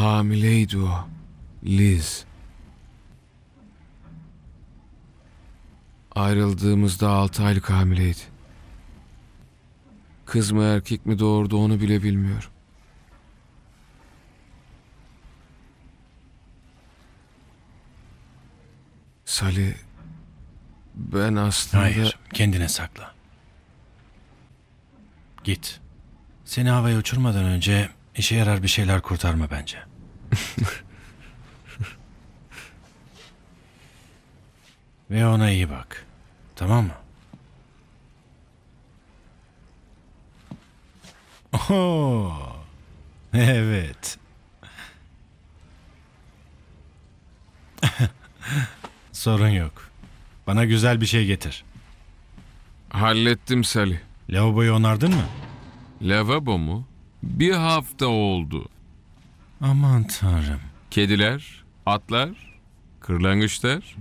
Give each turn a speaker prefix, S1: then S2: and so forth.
S1: Hamileydi o. Liz. Ayrıldığımızda 6 aylık hamileydi. Kız mı erkek mi doğurdu onu bile bilmiyorum. Salih, ben aslında...
S2: Hayır, kendine sakla. Git. Seni havaya uçurmadan önce işe yarar bir şeyler kurtarma bence. Ve ona iyi bak. Tamam mı? Oo, evet. Sorun yok. Bana güzel bir şey getir.
S1: Hallettim Salih.
S2: Lavaboyu onardın mı?
S1: Lavabo mu? Bir hafta oldu.
S2: Aman tanrım.
S1: Kediler, atlar, kırlangıçlar.